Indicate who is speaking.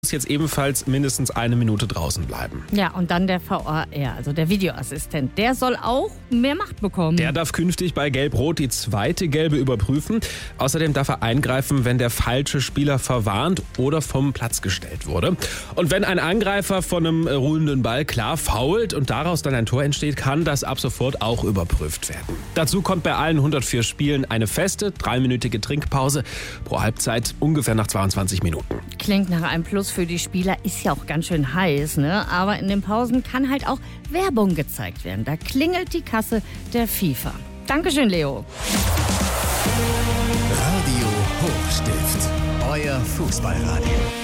Speaker 1: muss jetzt ebenfalls mindestens 1 Minute draußen bleiben.
Speaker 2: Ja, und dann der VAR, also der Videoassistent, der soll auch mehr Macht bekommen.
Speaker 1: Der darf künftig bei Gelb-Rot die zweite Gelbe überprüfen. Außerdem darf er eingreifen, wenn der falsche Spieler verwarnt oder vom Platz gestellt wurde. Und wenn ein Angreifer von einem ruhenden Ball klar foult und daraus dann ein Tor entsteht, kann das ab sofort auch überprüft werden. Dazu kommt bei allen 104 Spielen eine feste 3-minütige Trinkpause pro Halbzeit, ungefähr nach 22 Minuten.
Speaker 2: Klingt nach einem Plus für die Spieler, ist ja auch ganz schön heiß, ne? Aber in den Pausen kann halt auch Werbung gezeigt werden. Da klingelt die Kasse der FIFA. Dankeschön, Leo.
Speaker 3: Radio Hochstift, euer Fußballradio.